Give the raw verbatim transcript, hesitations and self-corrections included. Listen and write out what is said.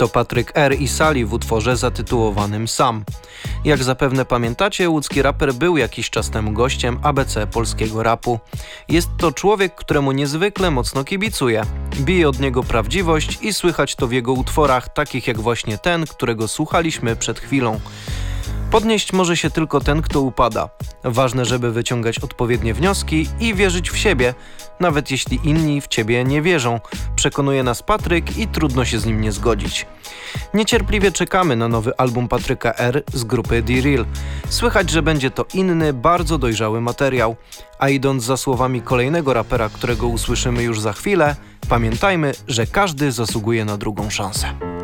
To Patryk R. i Sali w utworze zatytułowanym Sam. Jak zapewne pamiętacie, łódzki raper był jakiś czas temu gościem A B C polskiego rapu. Jest to człowiek, któremu niezwykle mocno kibicuję. Bije od niego prawdziwość i słychać to w jego utworach, takich jak właśnie ten, którego słuchaliśmy przed chwilą. Podnieść może się tylko ten, kto upada. Ważne, żeby wyciągać odpowiednie wnioski i wierzyć w siebie, nawet jeśli inni w ciebie nie wierzą. Przekonuje nas Patryk i trudno się z nim nie zgodzić. Niecierpliwie czekamy na nowy album Patryka R. z grupy D-Real. Słychać, że będzie to inny, bardzo dojrzały materiał. A idąc za słowami kolejnego rapera, którego usłyszymy już za chwilę, pamiętajmy, że każdy zasługuje na drugą szansę.